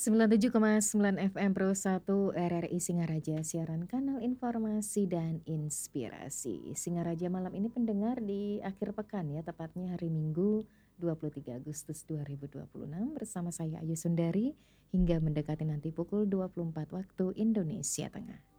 97,9 FM Pro 1 RRI Singaraja, siaran kanal informasi dan inspirasi. Singaraja malam ini pendengar di akhir pekan ya, tepatnya hari Minggu 23 Agustus 2026 bersama saya Ayu Sundari hingga mendekati nanti pukul 24 waktu Indonesia Tengah.